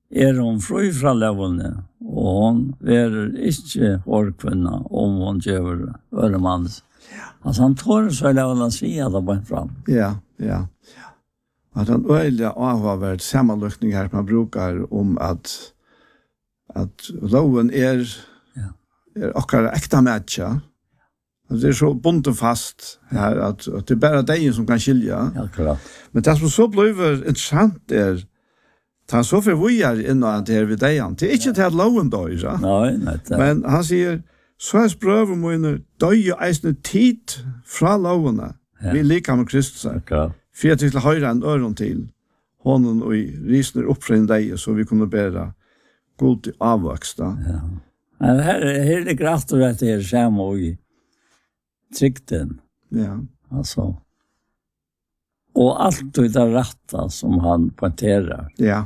hon fri fra levende, og hon ikke hårkvinna om hon gjør øremanns. Altså han tår så levende si at det bare fram. Ja. At han øyelig avhåverd sammenløkning her man brukar om at loven akkurat ekta matcha. Det är så bundet fast här att det är bara dig som kan skilja. Ja, klart. Men det som så blir intressant ta så för vi är innan det här vid dig. Det är inte det loven då, ja. Nej. Men han säger så är spröver man döj och eisne tid från loven. Vi lika med Kristus. Klart. För att till höra en öron till honom och risner upp från dig så vi kunde bära god avväxta. Ja. Men här är det kraft och att det är samma och trygten. Ja. Alltså. Och allt det där rätta som han poängterar. Ja.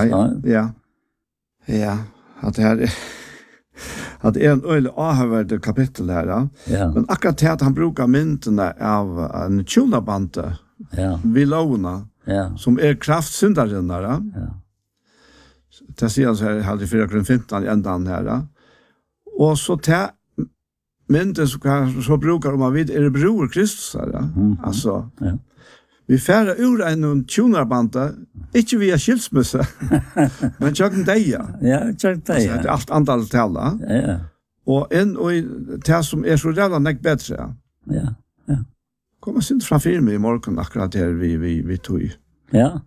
Att det här att det är en öle avhörd kapitel här. Ja. Men akkurat det att han brukar mynterna av en tjunabante. Ja. Vilona. Ja. Som är kraftsyndare. Ja. Det säger han så här hade 4:15 i ändan här. Och så mynten så brukar man vid det bror Kristus här. Alltså. Ja. Vi färra ur en tjunarbanta, inte via skilsmässa, men tjocken deja. Ja, tjocken deja. Det är allt antal tala. Ja. Och det som är så redan näck bättre. Ja. Kommer synd framför mig i morgon akkurat här vi tog. Ja.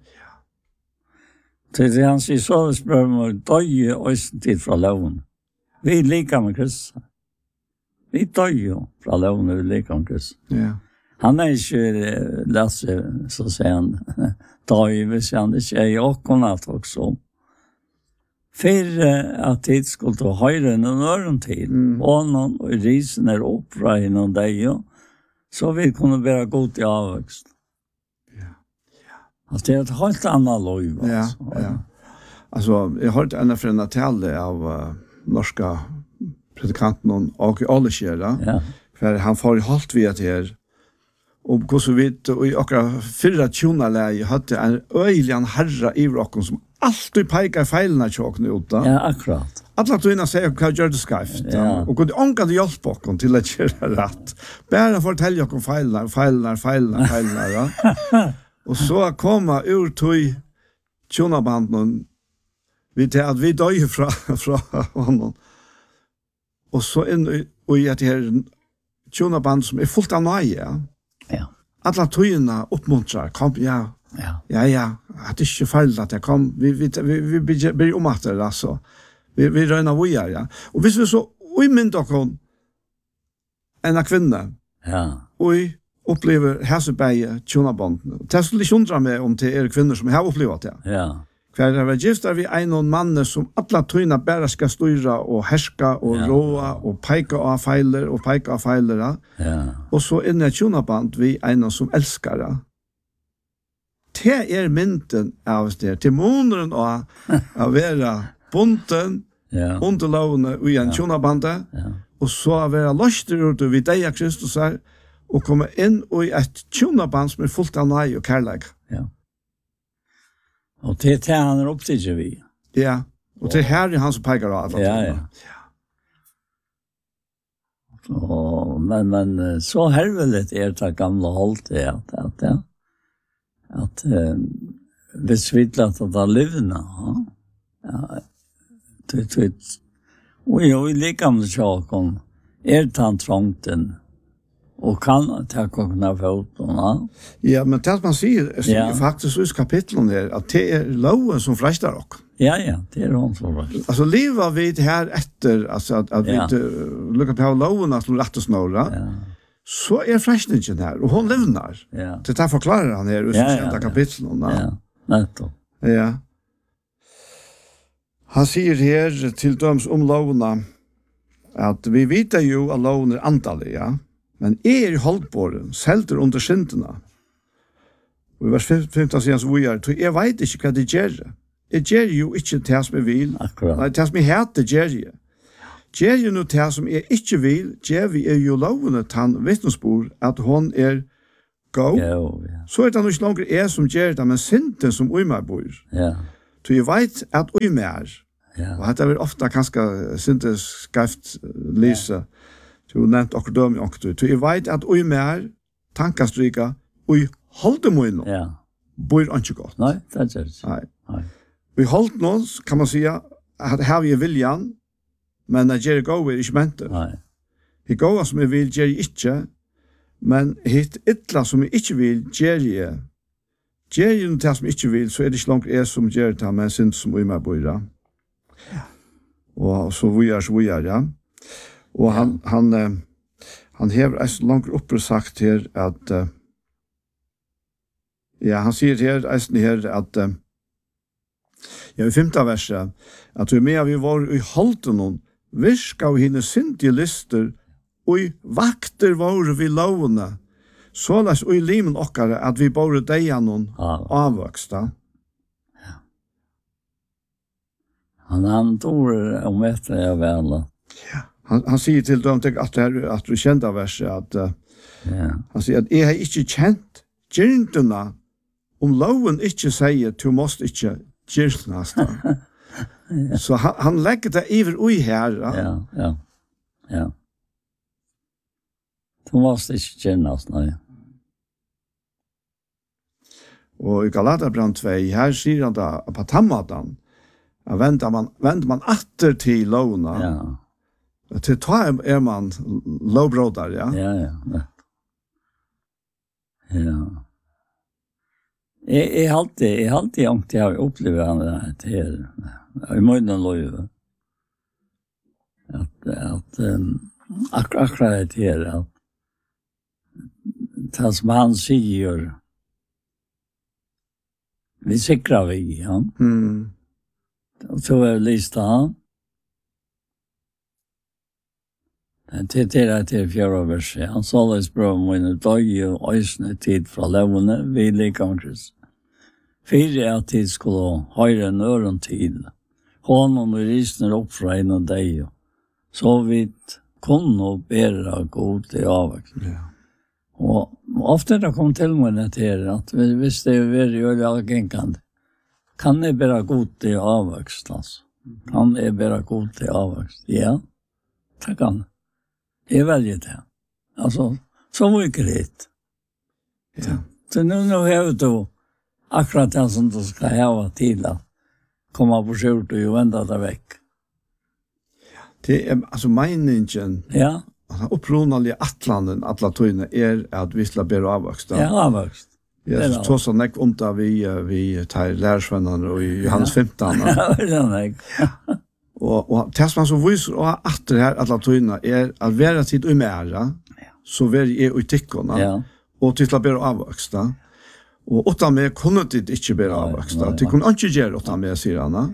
Det han säger så spör man döje och tid från loven. Vi är lika med Kristus. Vi döje från loven vi är lika med Kristus. Ja. Han inte Lasse, så säger han, döje hvis han inte är åkonnat också. För att det skulle ta höjre en öron till. Och någon risen är uppra inom dig. Så vi kunde vara god i avväxt. Alltså det är ett helt annat lov. Ja. Alltså, jag har hört en från Natalie av norska predikanten och Åleskjera. Ja. För han får ju halt vid att här. Och hur så vitt, och i akkurat 4 tjonaläge hade en öjligan herra i rocken som alltid pekar feilene tjocken ut. Ja, akkurat. Alla tog säger hva gjør det skreft. Ja. Og kunne ångade hjelp okken til å gjøre rett. Bare fortelle okken feilene. Ja. Og så kommer ur tog tjonabanden til at vi døg fra honom. Og så inn i et her tjonaband som er fullt av nøye. Ja. Alla togene oppmuntrer. Kom, ja. Det er ikke feil at jeg kom. Vi blir omater, altså. Vi røyner vojar, ja. Og hvis vi så umynda oss en kvinne, og vi opplever hæsebeie tjonabånden, det skulle ikke undra meg om det er kvinner som har opplevd det. Ja. Hver det var gift vi en og mann som alla tøyna bare skal styra og herska og råa og peika av feiler og peika av feiler. Ja. Og så inne tjonabånd vi en som elskar det. Det er mynten av det. Til måneden av å være bunten, underlovene og en tjonabande, og så være løster ut vid deg av Kristus her, og komme inn i et tjonaband som er fullt av nøy og kærlighet. Ja. Og det er det han er opptidget vi. Ja, og det er her han som peker av. Ja. Men så hervelet er det gamle holdt det, at hvis vi ikke at det er livene, og vi liker med tjåken, han trångten, og kan ta kokken av foten. Ja, men det man sier faktisk i kapitlen her, at det er loven som frelser dere. Ja, det er hun som frelser. Altså, livet vi her etter, altså, at vi lukker på loven som rett og snåre, så er frelsningen her, og hun livner. Ja. Det forklarer han her i kapitlen. Ja, nettopp. Ja. Han sier her til døms om lovene at vi vet jo at loven er antallige, men er i holdbåren, selter under syndene. Og i vers 15 sier han så vujer, jeg vet ikke hva det gjør. Jeg gjør jo ikke det som jeg vil. Akkurat. Nei, det som jeg heter gjør jeg. Gjør jo noe det som jeg ikke vil, gjør vi jo lovene til han vittnesbord at hun er god. Så er det ikke langer jeg som gjør det, men synden som i meg bor. Ja. Så jeg vet at ui mer, og dette er ofta kanskje syntes skreft lyse, du nevnt okkur døm i okkur, så jeg vet at ui mer, tankastryka, ui holde moino, bor ikke godt. Nei, det er ikke. Nei. Vi holdt noen, kan man sige, at her vi er viljan, men at gjør gå er ikke mente. Nei. Det går som jeg vil, gjør jeg ikke, men hitt ytla som jeg ikke vil, gjør jeg. Gjør jeg noe som jeg ikke vil, så er det ikke langt jeg som gjør det, men synd som ui meg bor. Og så vi er, ja. Og han hever eisen langt oppe sagt her at han sier her eisen her at i 5. verset at vi med vi var i holden noen virka av henne syndige lister og i vakter var vi lovene såleis og i limen okkare at vi bare deia noen avvoksta. Han tror om etter jeg vel. Ja. Han sier til dem at du kjente verset at han sier at jeg har ikke kjent gjerntuna om loven ikke sier du måst ikke gjertnast. Så han legger det iver ui her. Ja. Du måst ikke gjertnast, nei. Og i Galaterbrand 2, her sier han da på tammatan, vender man atter til lovna. Ja. Til ta er man lovbrådar, ja. Ja. Jeg alltid ångt jeg har opplevd han det her. I munnen lov. At akkurat det her, at det som han sier, vi sikrer vi, ja. Og så er det lista han. Det er til 4. verset. Han såleis brød mine døye og øysene tid fra levende vi likanges. 4 av tid skulle høyre en øren tid. Hånden og risner opp fra en av deg. Så vidt kunne bære god til avvekt. Ja. Og ofte det kom til meg til at hvis det er veldig øyelig avgenkende, kan jeg bære god til avvekst, altså. Kan jeg bære god til avvekst? Ja, det kan jeg. Jeg velger det. Altså, så mye greit. Ja. Så nu har du akkurat det som du skal hava til å komme på skjort og vende deg vekk. Det er altså meningen, opprunnelige atlanden, alle tøyene, er at vi skal bære avvokst. Ja, avvokst. Ja, så tog sånn ikke om da vi tar lærersvennerne og i Johannes 15. Ja, det er ikke. Og det som han så viser og atter her alle tøyene er at være tid og mer, så være jeg og tikkene, og til å bære avvokst. Og åtta med kunne de ikke bære avvokst. De kunne ikke gjøre åtta med, sier han.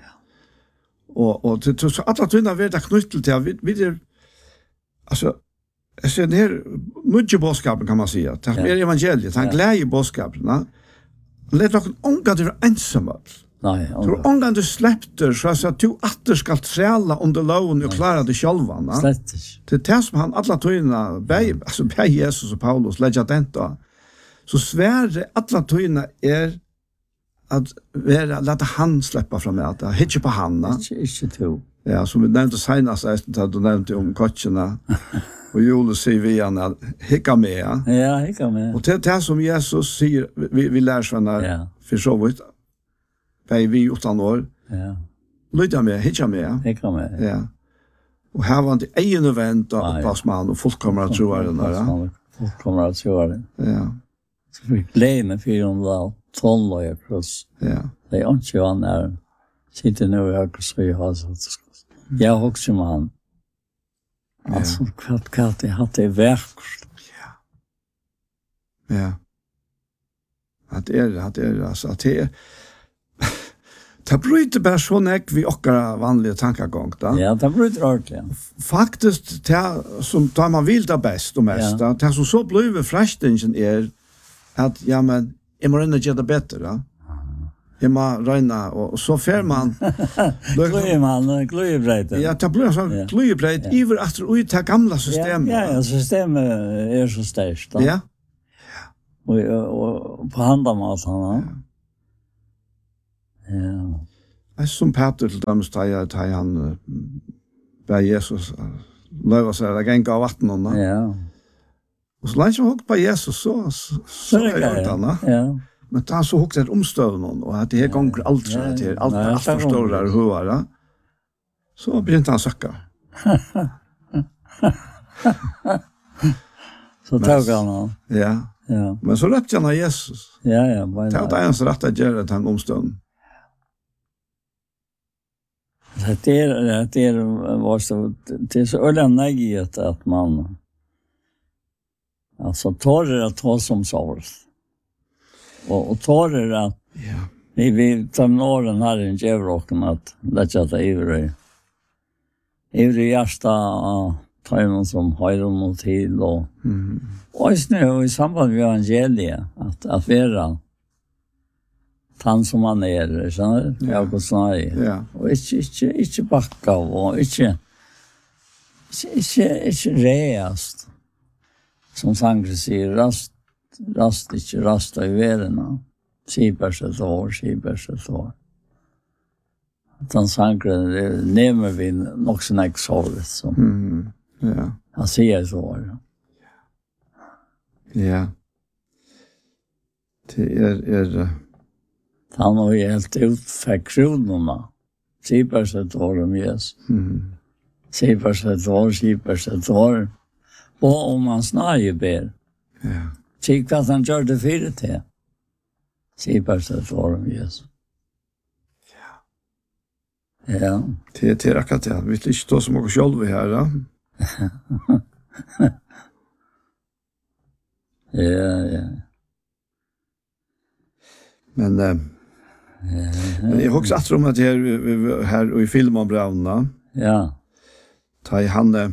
Og så alle tøyene være det knyttet til at vi er, altså, jeg ser det her, mye bådskapen kan man si, det er mer evangeliet, han gleder bådskapen, let noen unga til å være ensamhet. Nei, tror unga du släppter så att du atter skal träla under loven och klara det själva, va? Slett ikke. Det som han alla tøyna, bei Jesus og Paulus lägga denta. Så sväre alla tøyna er att låta han släppa fram det, att hitcha på han. Ikke to. Ja, som vi nevnte senast, att du nevnte om coacherna. Och Joel säger vi han hicka med. Ja, hicka med. Och det som Jesus säger, vi lär såna för så vitt. Vi 8 år. Ja. Lyda med, hitcha med. Hicka med. Ja. Och här var det egen event och platsman och folk kommer att tro den där. Folk kommer att tro den. Ja. Så vi glömmer 412 år i kross. Ja. Det är inte han där. Sitter nu i hög så jag har så. Jag har också med han. Alltså, kvart jag hade verk. Ja. Ja. Att är alltså att det det bryter bara så näck vi okkara vanliga tankegång då. Ja, det bryter ordentligt. Faktiskt det som tar man vill det bäst och mest. Det som så blir frestingen är att ja men jag måste ändå göra det bättre då. Jag måste räna och så fer man glöjbrejt. Ja, det blir så glöjbrejt över att ut det gamla systemet. Ja, systemet är så starkt då. Ja. Och på handa med han. Ja. Jeg som Peter til dem, da han ber Jesus løyva seg, det gikk av vatten. Ja. Og så langt som hukk på Jesus, så er det gjort han. Ja. Men da så hukk det omstøvnen, og at det her gonger alt til, alt forstårer høyere, så begynte han søkka. Så tog han. Ja. Ja. Men så røpte han av Jesus. Ja. Det er ens rett å gjøre til en omstøvn. Det är så öllänägget att man alltså tar det att ta som sårs. Och tar det att vi tar åren här i Djävrocken att lägga det ivrig hjärsta ta någon som har dem till och nu i samband med evangeliet att vara han som han så jag går snarare. Ja. Och inte backa och inte reast. Som Sankre säger, rasta i världen. Siberset år. Han Sankre nämner vi nog sån exolet som. Ja. Han säger så. Ja. Det är han har ju helt utfäckronorna. Siberset år om Jesus. Siberset år. Och om man snarare ber. Ja. Tyck att han gör det för det. Siberset år om Jesus. Ja. Det är akkurat det. Vi vill inte stå som åker själva här. Ja. Men jag har också sagt om att här och i film om Brauna. Ja. Ta i han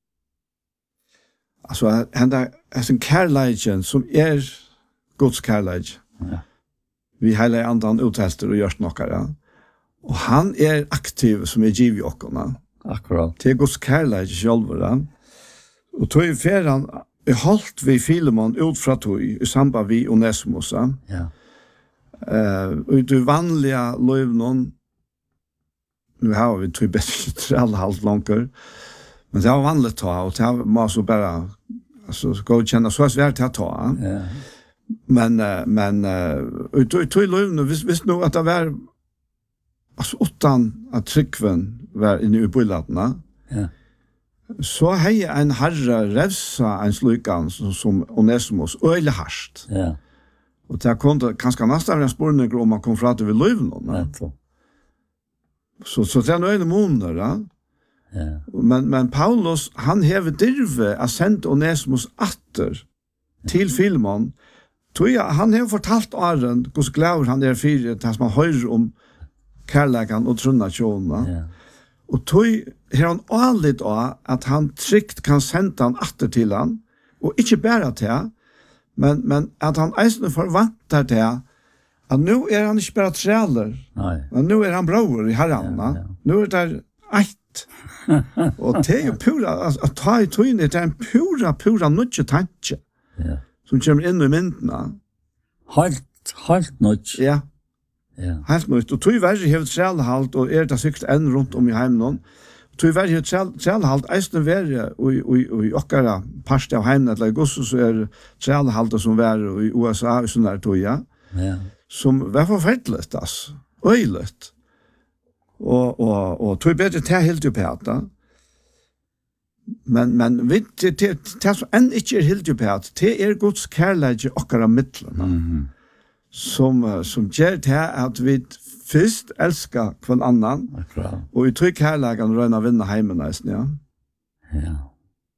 alltså han där är en kärleken som är Guds kärlek. Ja. Vi hela andan uttester och görs några. Och han är aktiv som är giv i ockorna. Akkurat. Det är Guds kärlek själva. Och tog i färran hållt vi filmen ut från tog i samband vi Onesimus. Ja. Och det vanliga lövnon nu har vi två bättre halvt långt. Men det var vanligt ta och det var så bara alltså gå och känna så svårt att ta. Ja. Men två lövnon visst nog att det var alltså utan att tryckven var inne i bullarna. Ja. Så hej en herre revsa en slukan som Onesimus öle harst. Ja. Och det kunde kanske nästan en spårning om man kom fram till löven. Så det är en månad. Ja. Men Paulus, han hever dirve att sända Onesimus atter till filmen. Han har fortalt Aren hur glad han är för att man hör om kärleken och trunna tjåna. Ja. Och tog har han aldrig att han tryggt kan sända han atter till han. Och inte bara till men att han eisen förväntar det att nu är han inte bara träller. Nej. Men nu är han bror i Herren. Ja. Nu är det ett. Och det är ju pura att ta i tog det är en pura nutje tanke. Ja. Som kommer in i mynterna. Halt nutje. Ja. Ja. Helt nutje. Och tog värre helt trälhalt och är det sikkert en runt om i hemmen. Tog värre helt trälhalt eisen värre och okkara parst av hemmen eller gosse så är trälhalt som värre i USA och sån där tog jag. Ja. Som var förfärligt alltså. Öjligt. Och tog bättre till helt upp här. Men vi det så än inte helt upp här. Det är Guds kärlek i okkara mittlen. Som gör det att vi först älskar kvar annan. Akkurat. Och i tryck kärleken röna vinna hemmen nästan, ja. Ja.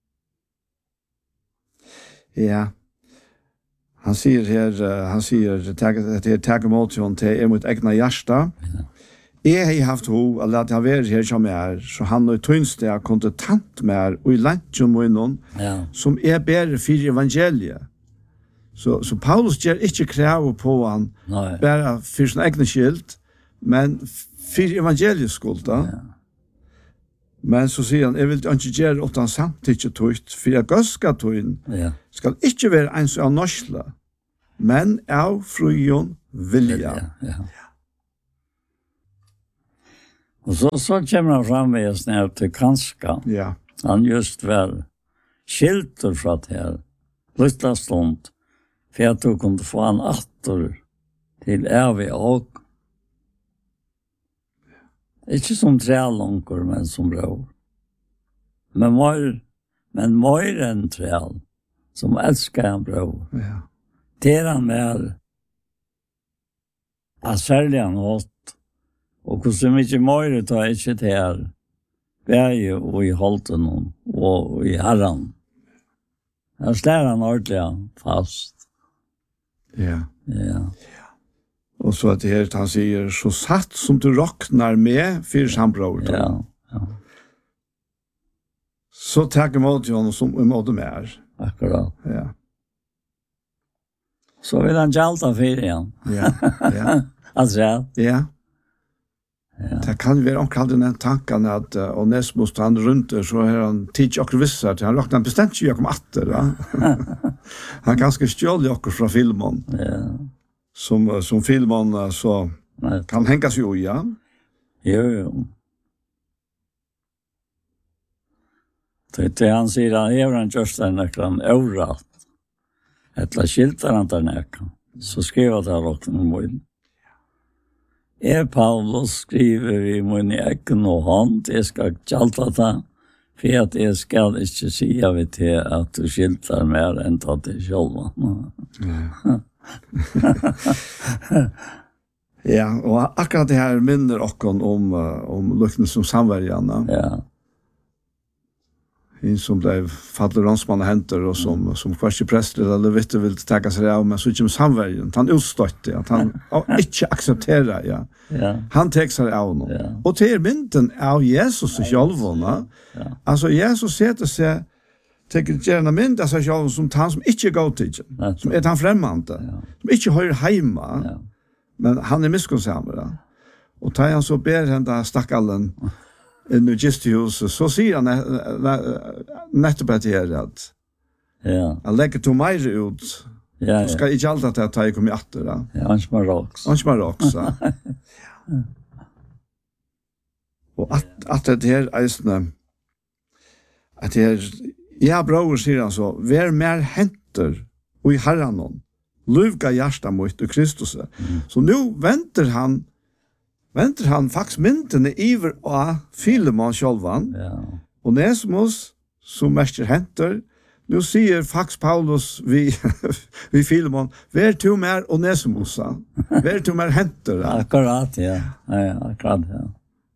Ja. Han säger tag emot hon till mot egna hjärta. Ja. Jeg har haft ho, eller at jeg har vært her som jeg så han og tøynste jeg kontant med og i lantjon munnen, som bedre for evangeliet. Så Paulus gjør ikke krav på han, bare for sin egne skyld, men for evangeliets skyld. Ja. Men så sier han, jeg vil ikke gjøre åttan samtidig tøyt, for jeg gøsker tøyen, skal ikke være en som er norsle, men av frujon vilja. Ja. Och så kommer han fram med oss ner till Kanska. Ja. Han just väl skilter från det här. Lilla stund. För att du kunde få en attor till evig och. Inte som trälånkor, men som bror. Men mer än träl. Som älskar en bror. Ja. Det är han med att sälja en åt. Och hur så mycket mer tar jag inte det här. Väg och i halten och i herran. Jag slår han ordentligt fast. Ja. Ja. Och så att det här han säger så satt som du rocknar med för sambror. Ja. Ja. Så tack emot honom som emot dem är. Akkurat. Ja. Så vill han jalta för igen. Ja. Ja. Alltså ja. Ja. Ja. Det kan vara omkring den tanken att Onesimus han runt så har han tid och vissa att han räknar bestämt ju kom åter va. Han ganska stjäl ju från filmen. Ja. Som filmen så kan hängas ju ja. Jo. Det han säger han är han just den näkran örat. Ettla skiltar han där näkan. Så skriver det också någon. Paulus skriver i min egen och hand, jag ska jalta det, för att jag ska inte säga vid det att du skiltar mer än att det själva. Ja, och akkurat det här minner också om lukten som samverjarna. Ja. En som blev faller ransmann händer och som kvarts präster eller vet du vill ta sig av men så inte samverjan han utståtte att han inte accepterar ja. Ja. Han tar sig av honom. Ja. Och till mynden av Jesus själva. Ja. Alltså Jesus sätter sig tycker gärna mynd alltså jag som han som inte går till som är han främmande. Ja. Som inte hör hemma. Ja. Men han är miskonsamma. Och tar han så ber han där stackallen nu just hus så ser han nettopp att det att ja. Han lägger to mig ut. Ja. Ska inte allt att ta kommer åter då. Ja, han smarrox. Han smarrox. Ja. Och att det här är att det är ja bror säger han så vär mer händer och i Herren luvga hjärta mot Kristus. Så nu väntar han faktiskt mynden iver av Filemon självan. Ja. Och Onesimus som mäster händer. Nu säger faktiskt Paulus vi Filemon, vär du mer Onesimus? Vär du mer händer? Akkurat, ja. Ja, akkurat, ja.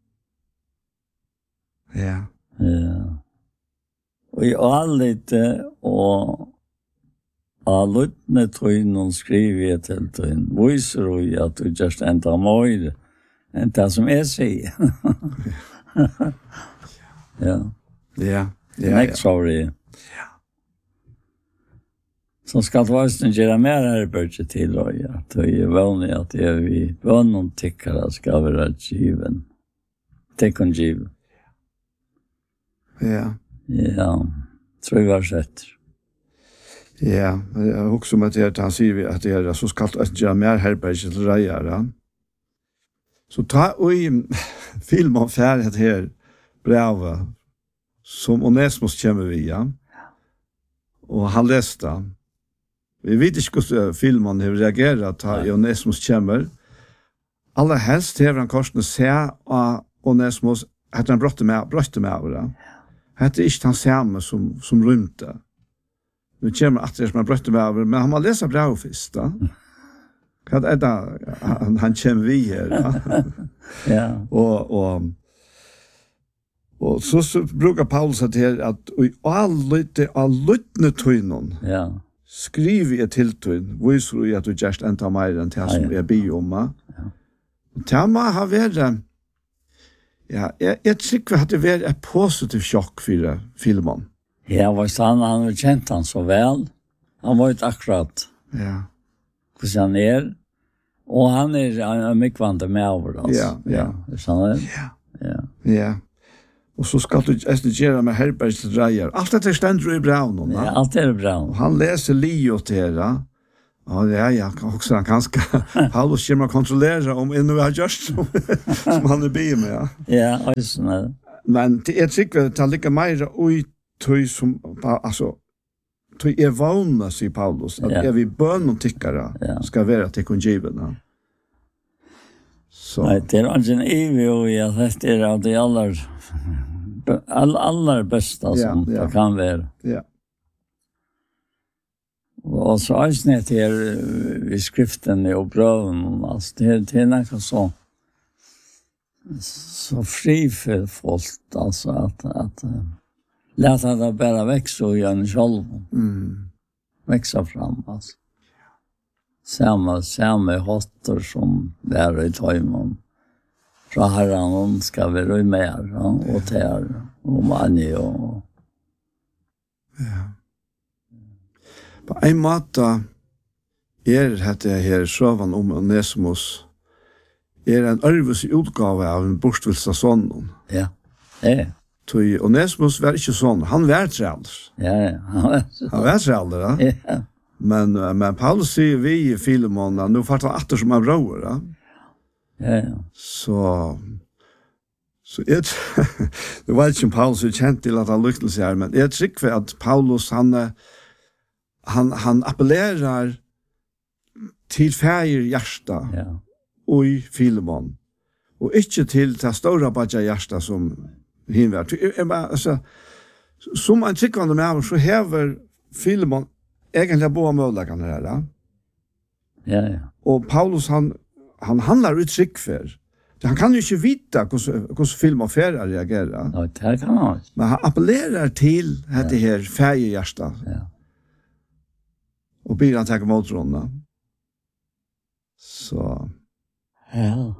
Ja. Ja. Och i allite och allutne tröjnen skriver jag till tröjnen. Visar du att du just ändrar mer än det som jag säger. Ja. Ja. Next sorry. Ja. Så ska det vara en göra mer här budget till och ja. Det är vanligt att det är vi någon tycker att ska vara given. Tekon given. Ja. Ja. Tror jag sett. Ja, jag också med det han säger att det är så ska det göra mer här budget till reja. Så ta och film om färdigt här brev som Onesimus kommer via. Och han läste. Vi vet inte hur filmen har reagerat på Onesimus kommer. Allra helst har han kanske se att Onesimus att han brötte med varandra. Det är inte han samma som rymte. Nu kommer att det som brötte med varandra, men han har läst brev först. Vad är det han kommer vi här? Ja. Och så brukar Paulus säga att allutne tøynon. Ja. Skriver jag till tøyn, visar jag att du just ända mer än det som jag ber om. Ja. Tema har varit ja, jag tycker att det var ett positivt chock för filmen. Ja, han har känt han så väl. Han var ju akkurat. Ja. Hur han är. Och han är mycket vant med över alltså. Ja. Så han Ja. Ja. Och så ska du göra med Herbergs drejer. Allt det ständer i braun. Ja, allt är braun. Han läser Leo till det. Ja, också han kanske Paulus kommer kontrollera om ännu har gjort som han be med, ja. Ja, alltså. Men det är säkert att lika mer oj tøy som alltså tøy vana sig Paulus att är vi bön och tyckare ska vara till kongiven. Så nej, det är en evig och jag det är av det allra bästa som det kan vara. Ja. Och så är det här i skriften och bröven, alltså det är nästan så frifullt alltså att låta det bara växa och göra en själv. Växa fram alltså. Samma hotter som där i tajmen. Så Herren ska vi med och där och man och ja. På en måte dette her søvann om Onesimus en arvus utgave av en bortvilsa sånn. Ja. Onesimus var ikke sånn, han var trealder. Ja. Han var trealder, ja. Ja. Men Paulus sier vi i Filemon, nå fart han atter som han bror, ja. Ja. Så det var ikke om Paulus er kjent til at han lykte seg her, men jeg tror at Paulus, han appellerar till färger hjärta och i Filemon och inte till det stora badja hjärta som hinver. Alltså som en tyckande med så häver Filemon egentligen båda möjligheterna där. Ja. Och Paulus han handlar ut för. Han kan ju inte veta hur Filemon reagerar. Ja, det kan han. Men han appellerar till det här färger hjärta. Ja. Och ber han ta emot honom. Så ja.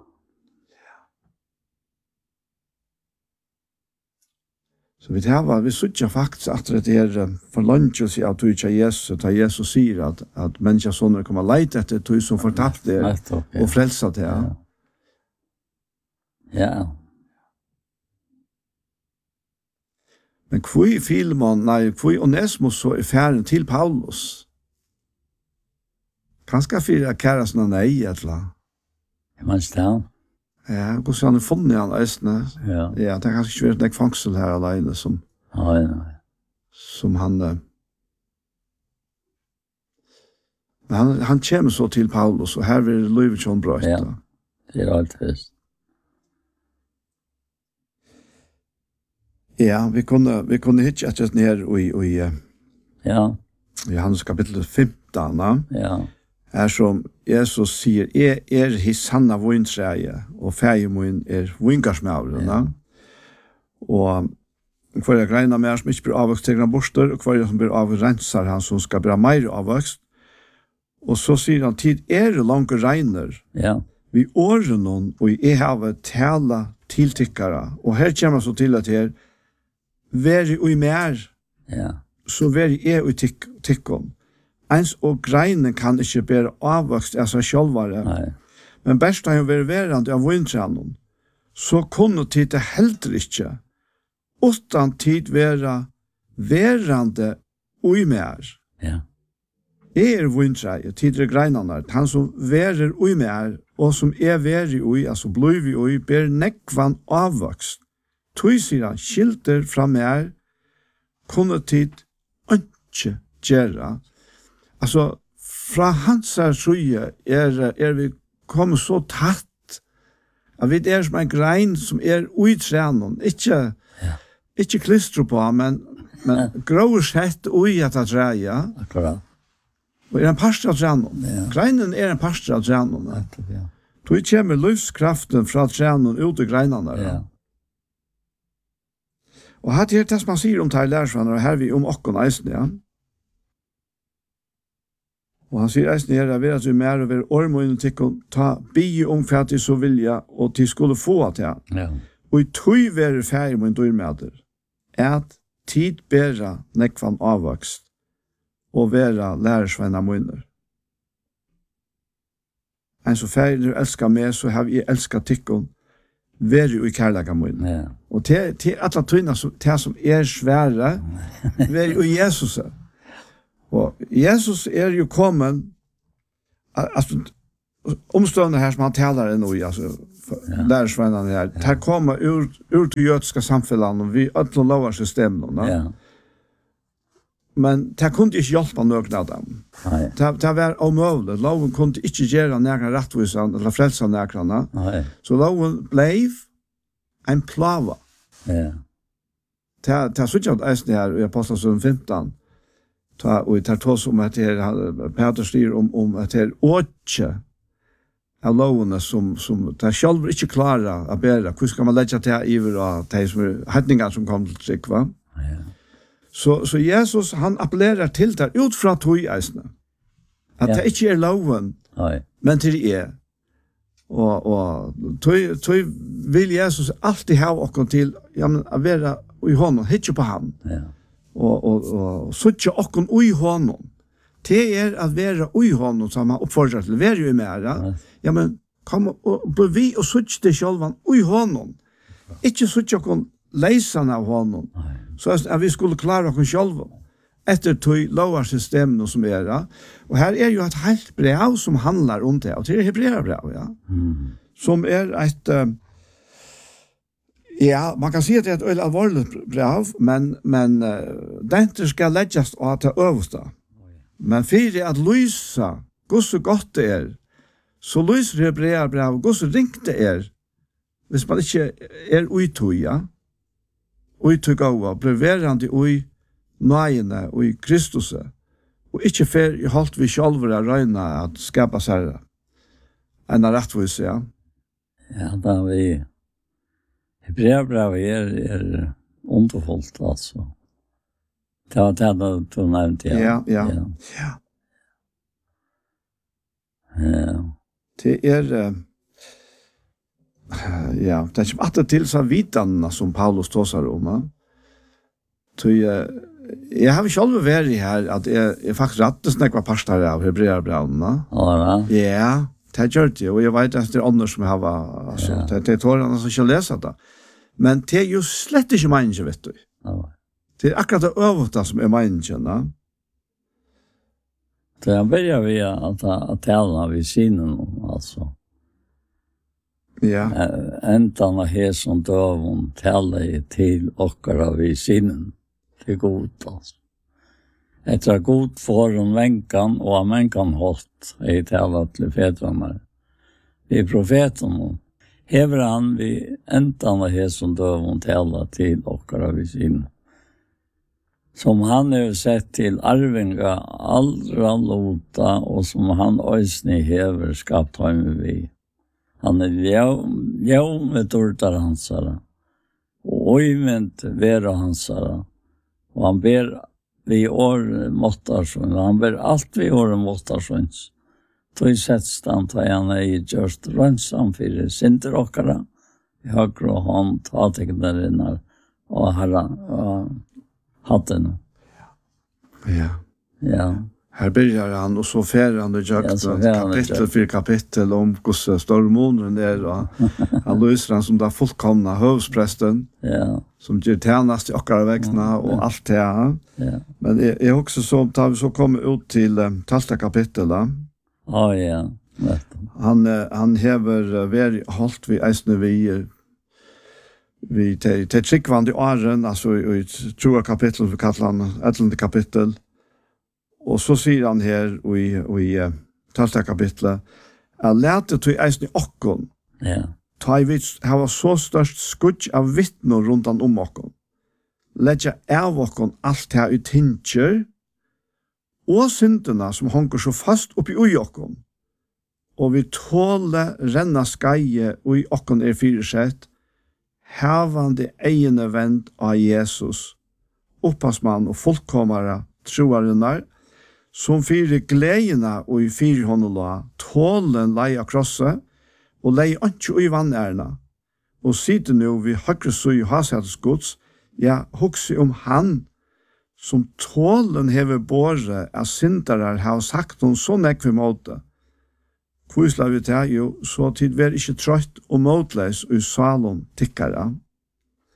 Så vi söker faktiskt att det är för lunch och att du Jesus ta Jesus säger att människa såna kommer leta efter du som förtappat det och frälsa det. Ja. Men kvui Filemon, kvui Onesimus så är färden till Paulus. Kanske för kärasna nej eller. Man står. Ja, och så han funnit han ästna. Ja, det kanske inte vet fångsel här alene som. Ja. Som han men han kommer så till Paulus och här vill Löwitjon bröt. Ja. Det är allt fest. Ja, vi kunde hitta just ner och i ja. Johannes kapitel 15. Ja. Här som Jesus säger his sanna vinträje och färgemun vinkarsmävrarna. Och för jag greina mer som inte blir avväxt till borster och för jag som blir avrensar han som ska bli mer avväxt. Och så säger han tid långa regner. Ja. Vi åren och i havet tala tilltyckare. Och här kommer så till att här veri i mer. Ja. Så veri i tyckon. Ens og greinen kan ikke bære avvokst av seg sjølvare. Nei. Men best han jo være verande av vintrennen, så kunne tid det heller ikke, utan tid være verande ui mer. Ja. Vintreie, tid greinene, han som verer ui mer, og som veri ui, altså blod vi ui, ber nekvan avvokst. Tui sier han, skilter fra mer, kunne tid ikke gjøre. Alltså fra hans suje vi kommet så tatt att vi som en grein som uittränon inte klistro på men grå sett ui att träja. Akkurat. Och en pastor av tränon. Greinen en pastor av tränon. Ja. Då kommer livskraften från tränon ut i greinarna. Ja. Och här är det man säger om lärsvänner och här vi om okkon eisen, ja. Og han sier eisen her, at vi mer og være ormående til å ta bygge om for at de så vilja, og til skulle få til. Ja. Og i tog være ferdig med en dørmøter, at tid bæra nekvann avvokst, og være lærersvenner munner. En så ferdig du elsker meg, så har vi elsket tykken, være jo i kærlega munner. Ja. Og til alle tøyene som svære, være jo i Jesus. Og Jesus jo kommet alltså omstående här som han talar nu alltså lärsvännerna här här kommer ur till judiska samhällen och vi alla lovar systemen ja. Men det kunde inte hjälpa någon av dem. Nej. Det var omöjligt. Loven kunde inte göra några rättvisan eller frälsa några. Nej. Så loven blev en plava. Ja. Det såg jag att här i Apostlagärningarna 15. Och det tar som att Peter styr om att det är åtje av loven som det själv inte klarar att bära. Hur ska man lägga det här över och det som hedningar som kommer till sig, va? Ja. Så Jesus, han appellerar till det ut från tog-eisene. At det ikke er loven, men til det er. Og tog vil Jesus alltid ha oss til å være i hånden, ikke på ham. Ja. Og suttje oss i hånden. Det er at være i hånden, som han oppfordrer til å være i mer. Ja, men kom og bli vi og suttje det selv i hånden. Ikke suttje oss leisene av hånden. Så att vi skulle klara oss själva efter tog lovarsystemen som är där. Och här är ju ett helt brev som handlar om det. Och det är Hebreerbrev, ja. Som är ett ja, man kan säga att det är ett allvarligt brev, men det inte ska läggas att det översta. Men för att lysa hur så gott det är, så lyser Hebreerbrev hur så ringt det är. Hvis man inte är utog, ja. Og tog av, ble verande i nøyene og i Kristus, og ikke fer i holdt vi sjálfur å røyne at skapa seg en rettvis, ja. Ja, da vi Hebreerbrevet er underfullt, altså. Det var det du nevnte, ja. Ja. Det ja, det kommer alltid til så vitanna som Paulus tåsar om. Jeg har selv vært her at jeg faktisk rattet snakket pastor av Hebreerbrevene. Ja, det gjør det, og jeg vet at det er andre som har altså, det tårer han som ikke leser det. Men det er jo slett ikke meningen, vet du. Det er akkurat det øvrige som er meningen. Så jeg begynner vi at tale ved sinen, altså. Ja. Entan av som døven taler til okkara vid sinnen. Det er godt, altså. Etter god for om venkan, og om venkan holdt, jeg taler til fedrene. Vi profeten, hever han vi entan av som døven taler til okkara vid sinnen. Som han har sett til arvinga aldra lota, og som han òsni hever skapt ham vid. Han ljøv med tortar hansara, og øyment vera hansara, og han ber vi år måttarsjøn, han ber alt vi år måttarsjøns. Tog settstand var han i gjørst rønnsam for sinter okkara, i høyre og hånd, tateknarinnar, og herra, og hatten. Ja. Ja. Här börjar han och så färrar han och kapitel för kapitel om hur stormånen är och han löser han som där fullkomna hövsprästen som gör tjänast i åkara växna och allt det här. Ja. Men det är också så att vi så kommer ut till 12 kapitel. Ja. Han häver väl hållt vi eisne vi till tryggvande åren, alltså i 20 kapitel för kallar han 11 kapitel. Og så sier han her i 12. kapitlet, jeg lærte til eisen i okkon, ta i vits, jeg var så størst skudd av vittner rundt om okkon. Letja av okkon alt her i tinkjer, og syndene som honker så fast oppi ui okkon. Og vi tåle renna skeie ui okkon fyrsett, hevande egene vend av Jesus, oppasmann og fullkommere troarinnar, som fyrir gledina og i fyrir håndola, tålen lei av krosset, og lei ikke i vannærna, og sitter nu vi høyre søy og hasettes gods, ja, hukse om han, som tålen hever båre, av syndarar har sagt om så nekve måte. Kvusla vi til, jo, så tid vi ikke trøtt og måtleis og i salen tikkara.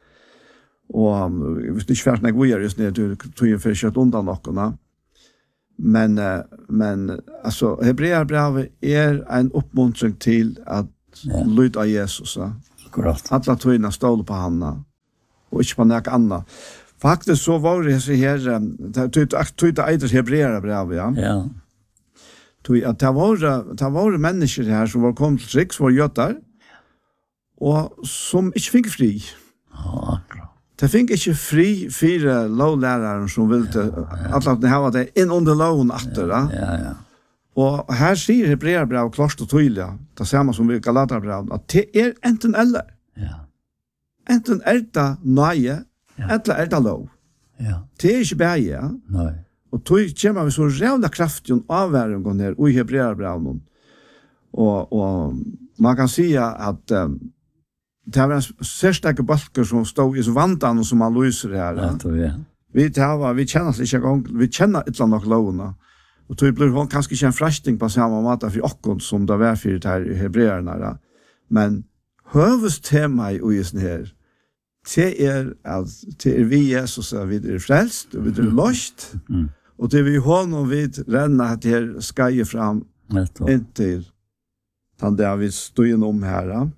Og hvis det ikke fært nek vi just ned, du tog for kjøtt undan nokkona. Men alltså Hebreerbrevet en uppmuntring till att lyda Jesus. Akkurat. Alla tøyna stål på Hanna och inte på något annat. Faktiskt så var det så här tøyta eider Hebreerbrevet, ja. Ja. Att det var människor här som var kom till riks var jötar och som inte fick fri. Ja, akkurat. Det fick inte fri för lovläraren som ville att det här var det in under loven efter. Ja. Och här säger Hebreerbrevet klart och tydligt, det samma som vi Galaterbrevet, att det är enten eller. Ja. Enten det nøye, eller det lov. Ja. Det är inte bäge, ja. Nej. Och då kommer vi så rävla kraftig och avvärjning här i Hebreerbrevet. Och man kan säga att det var en särskilda balker som stod i vantan och som man lyser här. Ja. Vi känner oss inte gång, vi känner ett eller annat lovna. Och då blir hon kanske inte en frälsning på samma måte för oss som det var för det här i Hebreerna. Men huvudtema i isen här, det är att det är vi Jesus är vi frälst och vi är löst. Och det är vi honom vid renna att det här ska fram intill han där vi står om här.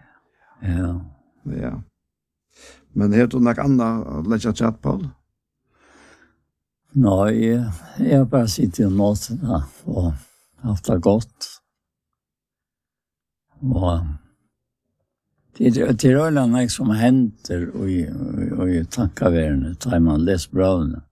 Ja. Men heter det något annat lägga chat på? Nej, jag bara sitter och nåtna och haft det gott. Och det är rörande som händer i tankavärlden, tar man läs bröderna.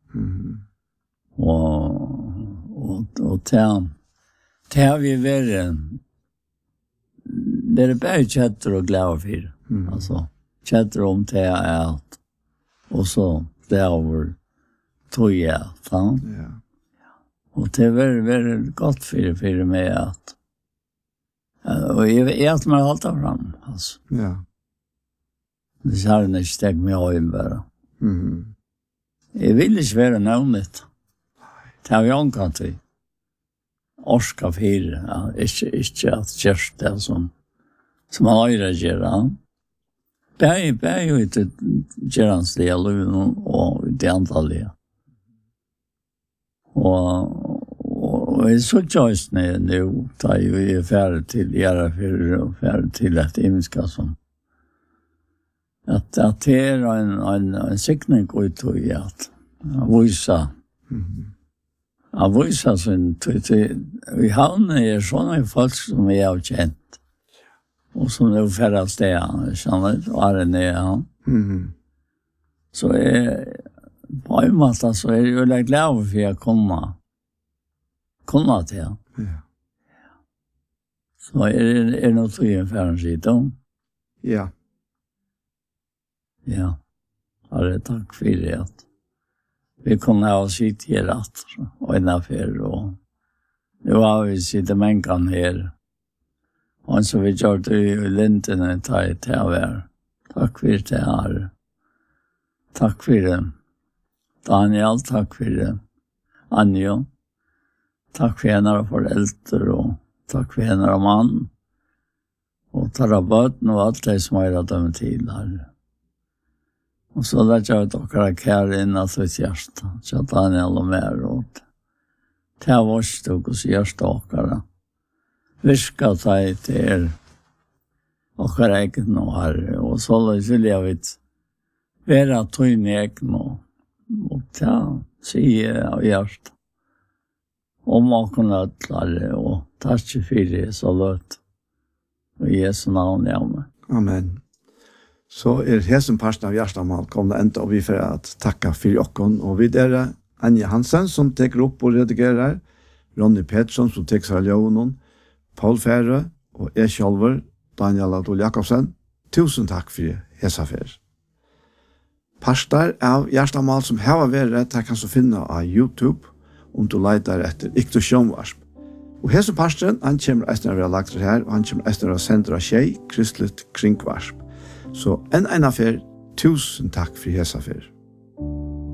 Och det har vi varit det är bara chatter och glada för. Alltså chatter om det är allt. Och så det över tog jag fan. Ja. Och det är väldigt gott för mig att och jag att man håller fram alltså. Ja. Det har inte steg mig över bara. Jag vill inte vara nöjligt. Det har jag inte till. Orska för inte att göra det som man har att göra. Bär ju inte geransliga lön och det antalliga. Och jag såg just nu tar ju färd till göra för och färd till att imska som att det är en siktning ut och att visa. Jag visar sin vi har sådana folk som jag har känt. Och som nu färdas det, känner var det ner. Så på en måte så är det ju lätt glad för att komma till. Ja. Så är det något ungefär sidan. Ja. Ja. Allra tack för det. Vi kunde ha sitt här rätt och en affär och nu har vi sitt mänkan här. Och så vi gör det i linten ta i tv. Tack för det här. Tack för det. Daniel, tack för det. Anjo. Tack för henne föräldrar och tack för henne man. Och tar böten och allt det som har gjort dem till här. Och så lär jag åka kär in att sitt hjärta. Så Daniel och mer åt. Det här var stod och hjärta åkare. Viska sig till åkare egen och herre. Och så vill jag vet vara tog egen och ta sig av hjärta. Och maken ödlare och tack för det så låt. I Jesu namn, ja. Amen. Så hesen parten av Gjerstamal kom det enda, og vi får at takka for jokken. Og vi er Anja Hansen som teker opp og redigerer, Ronny Pettersson som teker seg av Ljøvnen, Paul Fære og jeg selv, Daniel Adol Jakobsen. Tusen takk for hesafer. Parter av Gjerstamal som har vært, det kan du finne av YouTube, om du leiter etter Ikto Sjønvarsp. Og hese parten, han kommer etter å være lagt her, og han kommer etter å sende av Kristelig Kringvarsp. Så en affær, tusen takk for hese affær.